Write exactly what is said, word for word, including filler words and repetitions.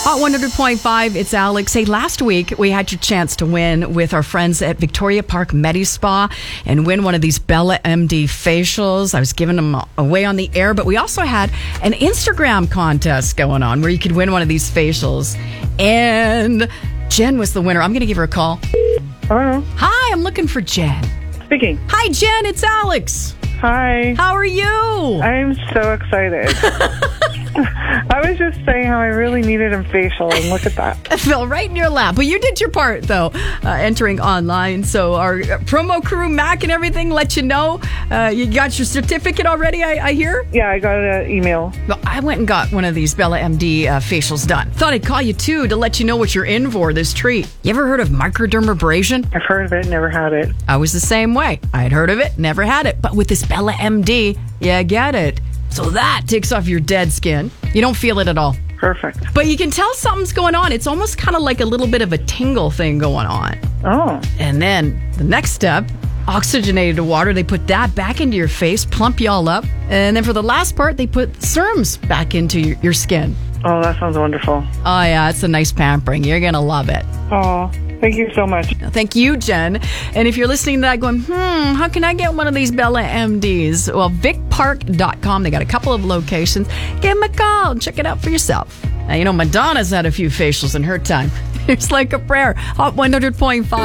Hot one hundred point five, it's Alex. Hey, last week we had your chance to win with our friends at Victoria Park Medi Spa and win one of these Bella M D facials. I was giving them away on the air, but we also had an Instagram contest going on where you could win one of these facials. And Jen was the winner. I'm going to give her a call. Hello. Hi, I'm looking for Jen. Speaking. Hi, Jen. It's Alex. Hi. How are you? I'm so excited. I was just saying how I really needed a facial, and look at that. It fell right in your lap. But you did your part, though, uh, entering online. So our uh, promo crew, Mac and everything, let you know. Uh, you got your certificate already, I, I hear? Yeah, I got an email. Well, I went and got one of these Bella M D uh, facials done. Thought I'd call you, too, to let you know what you're in for, this treat. You ever heard of microdermabrasion? I've heard of it, never had it. I was the same way. I had heard of it, never had it. But with this Bella M D, you get it. So that takes off your dead skin. You don't feel it at all. Perfect. But you can tell something's going on. It's almost kind of like a little bit of a tingle thing going on. Oh. And then the next step, oxygenated water. They put that back into your face, plump you all up. And then for the last part, they put serums back into your, your skin. Oh, that sounds wonderful. Oh, yeah, it's a nice pampering. You're going to love it. Oh, thank you so much. Thank you, Jen. And if you're listening to that going, hmm, how can I get one of these Bella M Ds? Well, vic park dot com. They got a couple of locations. Give them a call and check it out for yourself. Now, you know, Madonna's had a few facials in her time. It's like a prayer. Hot one hundred point five.